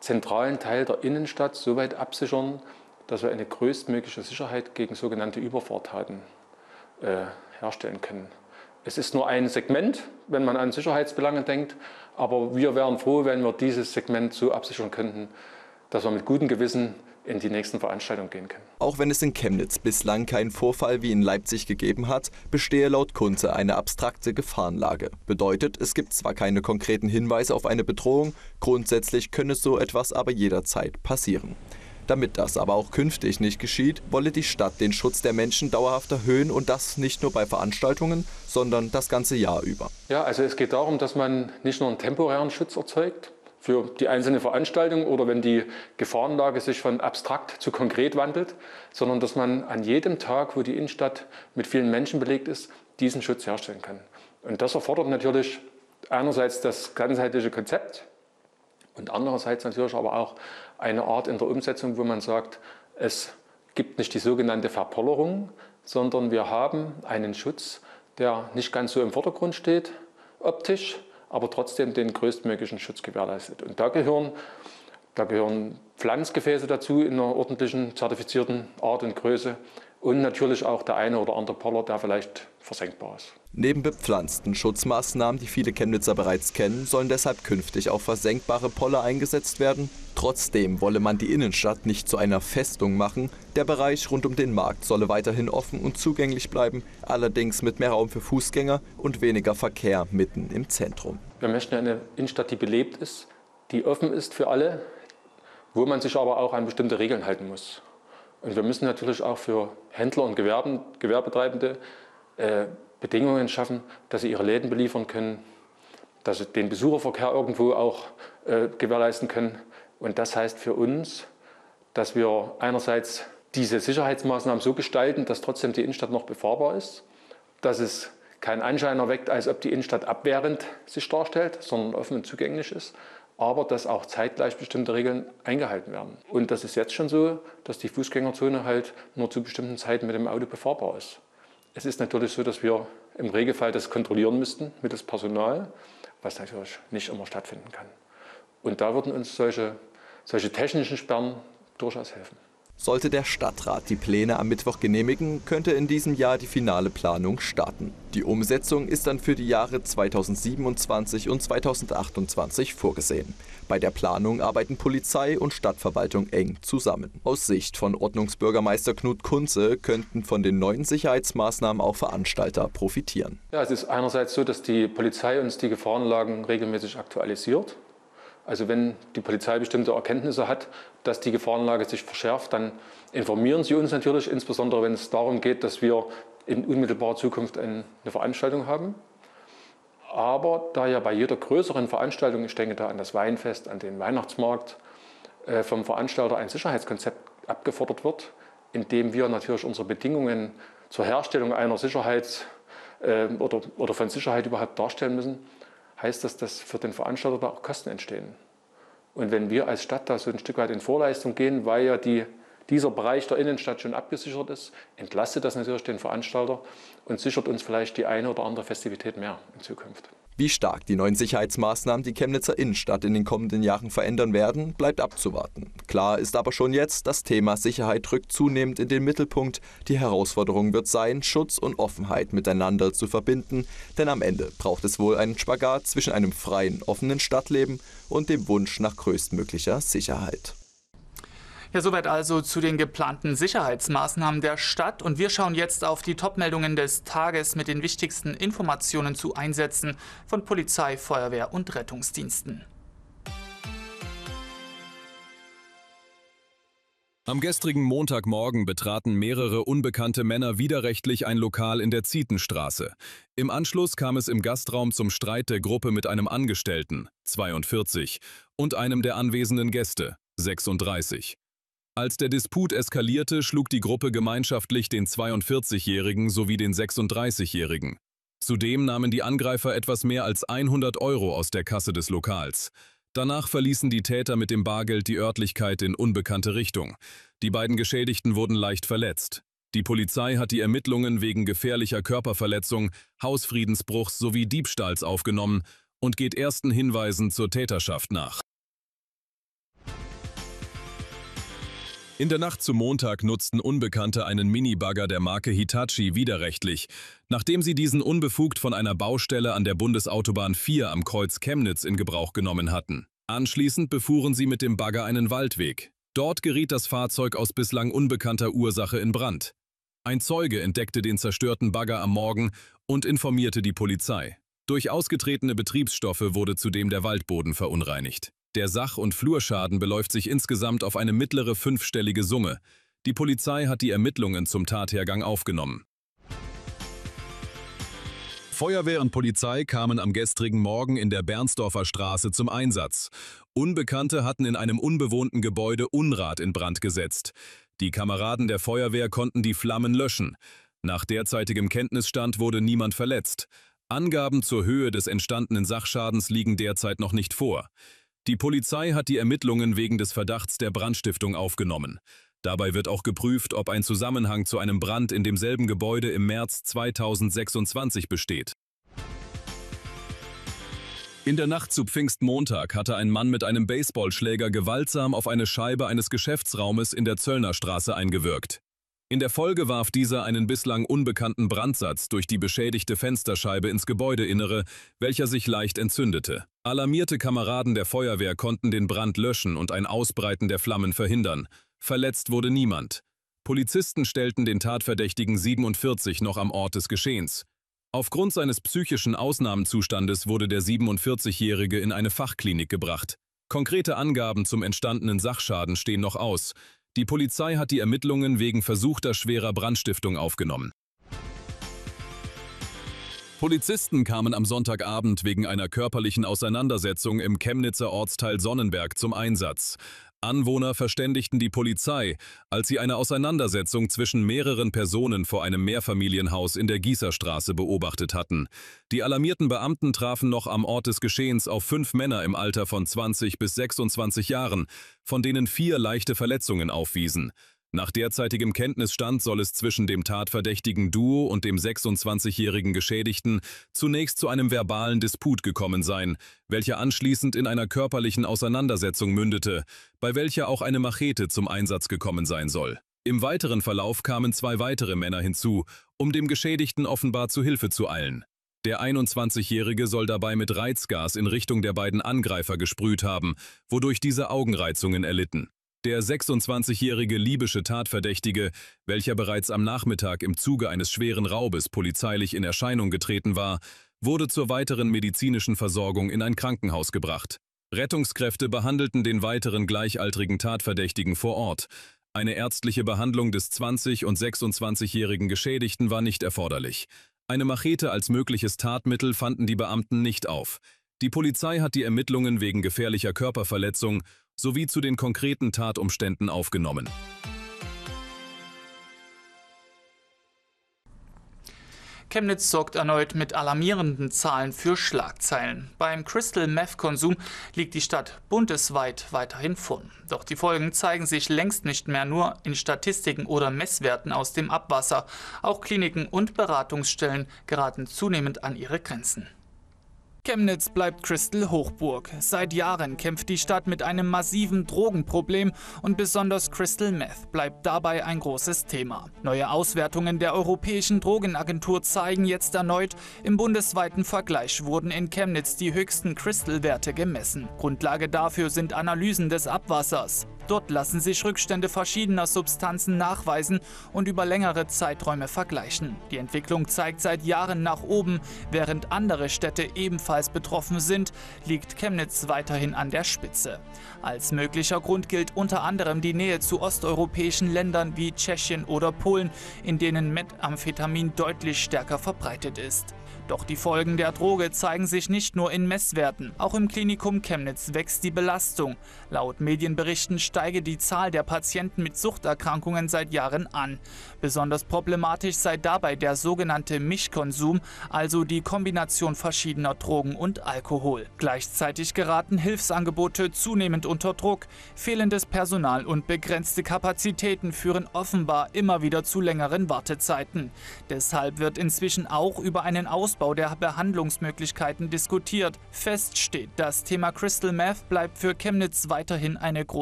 zentralen Teil der Innenstadt so weit absichern, dass wir eine größtmögliche Sicherheit gegen sogenannte Überfahrttaten herstellen können. Es ist nur ein Segment, wenn man an Sicherheitsbelange denkt, aber wir wären froh, wenn wir dieses Segment so absichern könnten, dass wir mit gutem Gewissen in die nächsten Veranstaltungen gehen können. Auch wenn es in Chemnitz bislang keinen Vorfall wie in Leipzig gegeben hat, bestehe laut Kunze eine abstrakte Gefahrenlage. Bedeutet, es gibt zwar keine konkreten Hinweise auf eine Bedrohung, grundsätzlich könne so etwas aber jederzeit passieren. Damit das aber auch künftig nicht geschieht, wolle die Stadt den Schutz der Menschen dauerhaft erhöhen und das nicht nur bei Veranstaltungen, sondern das ganze Jahr über. Ja, also es geht darum, dass man nicht nur einen temporären Schutz erzeugt für die einzelne Veranstaltung oder wenn die Gefahrenlage sich von abstrakt zu konkret wandelt, sondern dass man an jedem Tag, wo die Innenstadt mit vielen Menschen belegt ist, diesen Schutz herstellen kann. Und das erfordert natürlich einerseits das ganzheitliche Konzept und andererseits natürlich aber auch eine Art in der Umsetzung, wo man sagt, es gibt nicht die sogenannte Verpollerung, sondern wir haben einen Schutz, der nicht ganz so im Vordergrund steht, optisch, aber trotzdem den größtmöglichen Schutz gewährleistet. Und da gehören Pflanzgefäße dazu in einer ordentlichen, zertifizierten Art und Größe und natürlich auch der eine oder andere Poller, der vielleicht versenkbar ist. Neben bepflanzten Schutzmaßnahmen, die viele Chemnitzer bereits kennen, sollen deshalb künftig auch versenkbare Poller eingesetzt werden. Trotzdem wolle man die Innenstadt nicht zu einer Festung machen. Der Bereich rund um den Markt solle weiterhin offen und zugänglich bleiben, allerdings mit mehr Raum für Fußgänger und weniger Verkehr mitten im Zentrum. Wir möchten eine Innenstadt, die belebt ist, die offen ist für alle, wo man sich aber auch an bestimmte Regeln halten muss. Und wir müssen natürlich auch für Händler und Gewerbetreibende Bedingungen schaffen, dass sie ihre Läden beliefern können, dass sie den Besucherverkehr irgendwo auch gewährleisten können. Und das heißt für uns, dass wir einerseits diese Sicherheitsmaßnahmen so gestalten, dass trotzdem die Innenstadt noch befahrbar ist, dass es keinen Anschein erweckt, als ob die Innenstadt abwehrend sich darstellt, sondern offen und zugänglich ist, aber dass auch zeitgleich bestimmte Regeln eingehalten werden. Und das ist jetzt schon so, dass die Fußgängerzone halt nur zu bestimmten Zeiten mit dem Auto befahrbar ist. Es ist natürlich so, dass wir im Regelfall das kontrollieren müssten mittels Personal, was natürlich nicht immer stattfinden kann. Und da würden uns solche technischen Sperren durchaus helfen. Sollte der Stadtrat die Pläne am Mittwoch genehmigen, könnte in diesem Jahr die finale Planung starten. Die Umsetzung ist dann für die Jahre 2027 und 2028 vorgesehen. Bei der Planung arbeiten Polizei und Stadtverwaltung eng zusammen. Aus Sicht von Ordnungsbürgermeister Knut Kunze könnten von den neuen Sicherheitsmaßnahmen auch Veranstalter profitieren. Ja, es ist einerseits so, dass die Polizei uns die Gefahrenlagen regelmäßig aktualisiert. Also wenn die Polizei bestimmte Erkenntnisse hat, dass die Gefahrenlage sich verschärft, dann informieren sie uns natürlich, insbesondere wenn es darum geht, dass wir in unmittelbarer Zukunft eine Veranstaltung haben. Aber da ja bei jeder größeren Veranstaltung, ich denke da an das Weinfest, an den Weihnachtsmarkt, vom Veranstalter ein Sicherheitskonzept abgefordert wird, in dem wir natürlich unsere Bedingungen zur Herstellung einer Sicherheit oder von Sicherheit überhaupt darstellen müssen, heißt das, dass für den Veranstalter da auch Kosten entstehen. Und wenn wir als Stadt da so ein Stück weit in Vorleistung gehen, weil ja dieser Bereich der Innenstadt schon abgesichert ist, entlastet das natürlich den Veranstalter und sichert uns vielleicht die eine oder andere Festivität mehr in Zukunft. Wie stark die neuen Sicherheitsmaßnahmen die Chemnitzer Innenstadt in den kommenden Jahren verändern werden, bleibt abzuwarten. Klar ist aber schon jetzt, das Thema Sicherheit rückt zunehmend in den Mittelpunkt. Die Herausforderung wird sein, Schutz und Offenheit miteinander zu verbinden. Denn am Ende braucht es wohl einen Spagat zwischen einem freien, offenen Stadtleben und dem Wunsch nach größtmöglicher Sicherheit. Ja, soweit also zu den geplanten Sicherheitsmaßnahmen der Stadt. Und wir schauen jetzt auf die Top-Meldungen des Tages mit den wichtigsten Informationen zu Einsätzen von Polizei, Feuerwehr und Rettungsdiensten. Am gestrigen Montagmorgen betraten mehrere unbekannte Männer widerrechtlich ein Lokal in der Zietenstraße. Im Anschluss kam es im Gastraum zum Streit der Gruppe mit einem Angestellten, 42, und einem der anwesenden Gäste, 36. Als der Disput eskalierte, schlug die Gruppe gemeinschaftlich den 42-Jährigen sowie den 36-Jährigen. Zudem nahmen die Angreifer etwas mehr als 100 € aus der Kasse des Lokals. Danach verließen die Täter mit dem Bargeld die Örtlichkeit in unbekannte Richtung. Die beiden Geschädigten wurden leicht verletzt. Die Polizei hat die Ermittlungen wegen gefährlicher Körperverletzung, Hausfriedensbruchs sowie Diebstahls aufgenommen und geht ersten Hinweisen zur Täterschaft nach. In der Nacht zum Montag nutzten Unbekannte einen Minibagger der Marke Hitachi widerrechtlich, nachdem sie diesen unbefugt von einer Baustelle an der Bundesautobahn 4 am Kreuz Chemnitz in Gebrauch genommen hatten. Anschließend befuhren sie mit dem Bagger einen Waldweg. Dort geriet das Fahrzeug aus bislang unbekannter Ursache in Brand. Ein Zeuge entdeckte den zerstörten Bagger am Morgen und informierte die Polizei. Durch ausgetretene Betriebsstoffe wurde zudem der Waldboden verunreinigt. Der Sach- und Flurschaden beläuft sich insgesamt auf eine mittlere fünfstellige Summe. Die Polizei hat die Ermittlungen zum Tathergang aufgenommen. Feuerwehr und Polizei kamen am gestrigen Morgen in der Bernsdorfer Straße zum Einsatz. Unbekannte hatten in einem unbewohnten Gebäude Unrat in Brand gesetzt. Die Kameraden der Feuerwehr konnten die Flammen löschen. Nach derzeitigem Kenntnisstand wurde niemand verletzt. Angaben zur Höhe des entstandenen Sachschadens liegen derzeit noch nicht vor. Die Polizei hat die Ermittlungen wegen des Verdachts der Brandstiftung aufgenommen. Dabei wird auch geprüft, ob ein Zusammenhang zu einem Brand in demselben Gebäude im März 2026 besteht. In der Nacht zu Pfingstmontag hatte ein Mann mit einem Baseballschläger gewaltsam auf eine Scheibe eines Geschäftsraumes in der Zöllnerstraße eingewirkt. In der Folge warf dieser einen bislang unbekannten Brandsatz durch die beschädigte Fensterscheibe ins Gebäudeinnere, welcher sich leicht entzündete. Alarmierte Kameraden der Feuerwehr konnten den Brand löschen und ein Ausbreiten der Flammen verhindern. Verletzt wurde niemand. Polizisten stellten den Tatverdächtigen 47 noch am Ort des Geschehens. Aufgrund seines psychischen Ausnahmezustandes wurde der 47-Jährige in eine Fachklinik gebracht. Konkrete Angaben zum entstandenen Sachschaden stehen noch aus. Die Polizei hat die Ermittlungen wegen versuchter schwerer Brandstiftung aufgenommen. Polizisten kamen am Sonntagabend wegen einer körperlichen Auseinandersetzung im Chemnitzer Ortsteil Sonnenberg zum Einsatz. Anwohner verständigten die Polizei, als sie eine Auseinandersetzung zwischen mehreren Personen vor einem Mehrfamilienhaus in der Gießerstraße beobachtet hatten. Die alarmierten Beamten trafen noch am Ort des Geschehens auf 5 Männer im Alter von 20 bis 26 Jahren, von denen 4 leichte Verletzungen aufwiesen. Nach derzeitigem Kenntnisstand soll es zwischen dem tatverdächtigen Duo und dem 26-jährigen Geschädigten zunächst zu einem verbalen Disput gekommen sein, welcher anschließend in einer körperlichen Auseinandersetzung mündete, bei welcher auch eine Machete zum Einsatz gekommen sein soll. Im weiteren Verlauf kamen 2 weitere Männer hinzu, um dem Geschädigten offenbar zu Hilfe zu eilen. Der 21-Jährige soll dabei mit Reizgas in Richtung der beiden Angreifer gesprüht haben, wodurch diese Augenreizungen erlitten. Der 26-jährige libysche Tatverdächtige, welcher bereits am Nachmittag im Zuge eines schweren Raubes polizeilich in Erscheinung getreten war, wurde zur weiteren medizinischen Versorgung in ein Krankenhaus gebracht. Rettungskräfte behandelten den weiteren gleichaltrigen Tatverdächtigen vor Ort. Eine ärztliche Behandlung des 20- und 26-jährigen Geschädigten war nicht erforderlich. Eine Machete als mögliches Tatmittel fanden die Beamten nicht auf. Die Polizei hat die Ermittlungen wegen gefährlicher Körperverletzung sowie zu den konkreten Tatumständen aufgenommen. Chemnitz sorgt erneut mit alarmierenden Zahlen für Schlagzeilen. Beim Crystal-Meth-Konsum liegt die Stadt bundesweit weiterhin vorn. Doch die Folgen zeigen sich längst nicht mehr nur in Statistiken oder Messwerten aus dem Abwasser. Auch Kliniken und Beratungsstellen geraten zunehmend an ihre Grenzen. Chemnitz bleibt Crystal Hochburg. Seit Jahren kämpft die Stadt mit einem massiven Drogenproblem und besonders Crystal Meth bleibt dabei ein großes Thema. Neue Auswertungen der Europäischen Drogenagentur zeigen jetzt erneut, im bundesweiten Vergleich wurden in Chemnitz die höchsten Crystal-Werte gemessen. Grundlage dafür sind Analysen des Abwassers. Dort lassen sich Rückstände verschiedener Substanzen nachweisen und über längere Zeiträume vergleichen. Die Entwicklung zeigt seit Jahren nach oben. Während andere Städte ebenfalls betroffen sind, liegt Chemnitz weiterhin an der Spitze. Als möglicher Grund gilt unter anderem die Nähe zu osteuropäischen Ländern wie Tschechien oder Polen, in denen Methamphetamin deutlich stärker verbreitet ist. Doch die Folgen der Droge zeigen sich nicht nur in Messwerten. Auch im Klinikum Chemnitz wächst die Belastung. Laut Medienberichten steige die Zahl der Patienten mit Suchterkrankungen seit Jahren an. Besonders problematisch sei dabei der sogenannte Mischkonsum, also die Kombination verschiedener Drogen und Alkohol. Gleichzeitig geraten Hilfsangebote zunehmend unter Druck. Fehlendes Personal und begrenzte Kapazitäten führen offenbar immer wieder zu längeren Wartezeiten. Deshalb wird inzwischen auch über einen Ausbau der Behandlungsmöglichkeiten diskutiert. Fest steht, das Thema Crystal Meth bleibt für Chemnitz weiterhin eine große